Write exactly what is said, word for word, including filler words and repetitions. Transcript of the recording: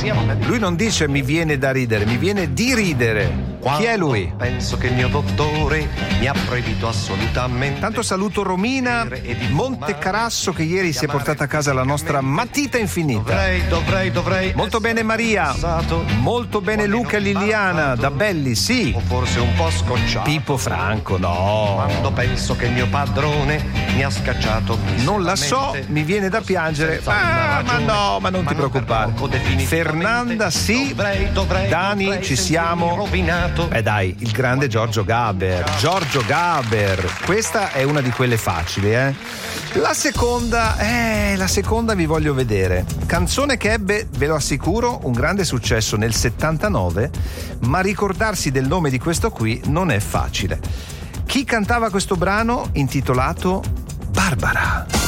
Lui non dice mi viene da ridere, mi viene di ridere. Quando Chi è lui? Penso che il mio dottore mi ha proibito assolutamente. Tanto saluto Romina Montecarasso, che ieri si è portata a casa la nostra matita infinita. Dovrei, dovrei, dovrei. Molto bene Maria. Molto bene Luca e Liliana, da Belli, sì. O forse un po' scocciato. Pippo Franco, no. Quando penso che il mio padrone mi ha scacciato. Non la so, mi viene da piangere. Ah, ma no, ma non ti preoccupare. Fernanda, sì. Dovrei, dovrei, Dani, dovrei ci siamo. Rovinato. Eh dai, il grande Giorgio Gaber. Giorgio Gaber. Questa è una di quelle facili, eh. La seconda, eh, la seconda vi voglio vedere. Canzone che ebbe, ve lo assicuro, un grande successo nel settantanove, ma ricordarsi del nome di questo qui non è facile. Chi cantava questo brano intitolato Barbara?